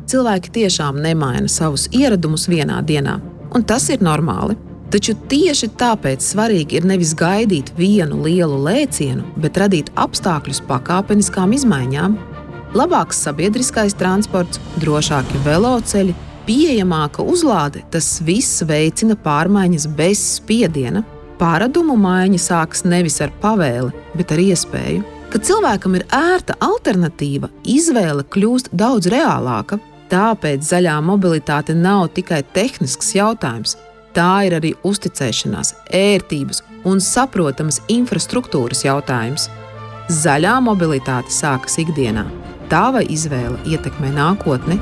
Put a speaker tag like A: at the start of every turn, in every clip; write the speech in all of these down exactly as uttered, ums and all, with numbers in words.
A: Cilvēki tiešām nemaina savus ieradumus vienā dienā, un tas ir normāli. Taču tieši tāpēc svarīgi ir nevis gaidīt vienu lielu lēcienu, bet radīt apstākļus pakāpeniskām izmaiņām. Labāks sabiedriskais transports, drošāki veloceļi, pieejamāka uzlāde – tas viss veicina pārmaiņas bez spiediena. Pārādumu maiņa sākas nevis ar pavēli, bet ar iespēju. Kad cilvēkam ir ērta alternatīva, izvēle kļūst daudz reālāka. Tāpēc zaļā mobilitāte nav tikai tehnisks jautājums. Tā ir arī uzticēšanās, ērtības un saprotamas infrastruktūras jautājums. Zaļā mobilitāte sākas ikdienā. Tava изvēle ietekmē nākotni.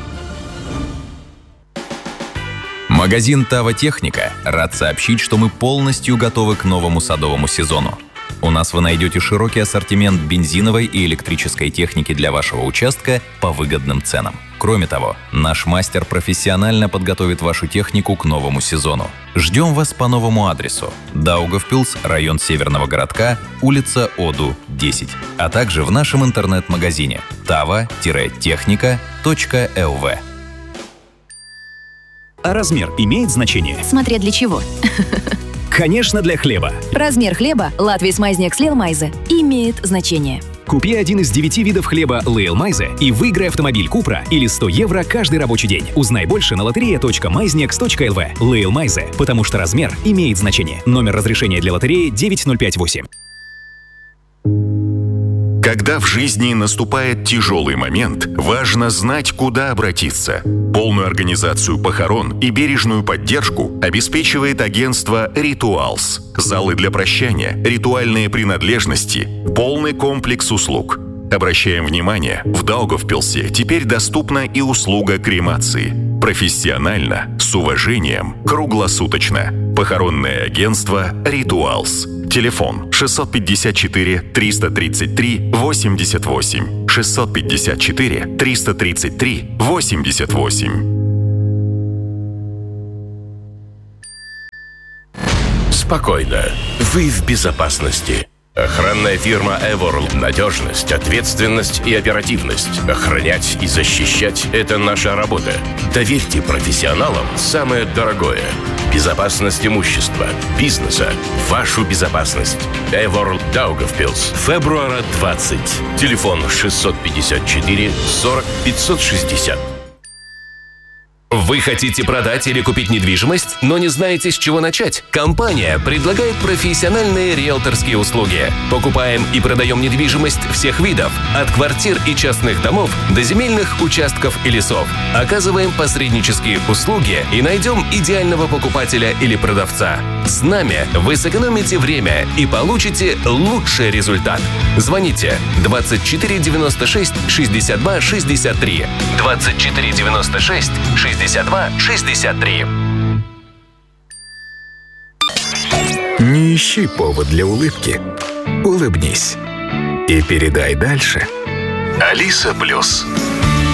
B: Магазин «Тава Техника» рад сообщить, что мы полностью готовы к новому садовому сезону. У нас вы найдете широкий ассортимент бензиновой и электрической техники для вашего участка по выгодным ценам. Кроме того, наш мастер профессионально подготовит вашу технику к новому сезону. Ждем вас по новому адресу: Даугавпилс, район Северного городка, улица Оду, десять, а также в нашем интернет-магазине тава техника точка эл ви.
C: А размер имеет значение?
D: Смотря для чего.
C: Конечно, для хлеба.
D: Размер хлеба Латвийс Майзнекс Лейлмайзе имеет значение.
C: Купи один из девяти видов хлеба Лейлмайзе и выиграй автомобиль Купра или сто евро каждый рабочий день. Узнай больше на лотерея точка майзнекс точка эл ви. Лейлмайзе, потому что размер имеет значение. Номер разрешения для лотереи девять ноль пять восемь.
E: Когда в жизни наступает тяжелый момент, важно знать, куда обратиться. Полную организацию похорон и бережную поддержку обеспечивает агентство «Ритуалс». Залы для прощания, ритуальные принадлежности, полный комплекс услуг. Обращаем внимание, в Даугавпилсе теперь доступна и услуга кремации. Профессионально, с уважением, круглосуточно. Похоронное агентство «Ритуалс». Телефон шестьсот пятьдесят четыре триста тридцать три восемьдесят восемь. шестьсот пятьдесят четыре триста тридцать три восемьдесят восемь.
F: Спокойно. Вы в безопасности. Охранная фирма Эворл. Надежность, ответственность и оперативность. Охранять и защищать – это наша работа. Доверьте профессионалам самое дорогое. Безопасность имущества, бизнеса, вашу безопасность. Эворл Даугавпилс. Февруара двадцать. Телефон шестьсот пятьдесят четыре сорок пятьсот шестьдесят. Вы хотите продать или купить недвижимость, но не знаете, с чего начать? Компания предлагает профессиональные риэлторские услуги. Покупаем и продаем недвижимость всех видов, от квартир и частных домов до земельных участков и лесов. Оказываем посреднические услуги и найдем идеального покупателя или продавца. С нами вы сэкономите время и получите лучший результат. Звоните двадцать четыре девяносто шесть шестьдесят два шестьдесят три. двадцать четыре девяносто шесть шестьдесят два шестьдесят три.
G: Не ищи повод для улыбки. Улыбнись. И передай дальше.
E: Алиса Плюс.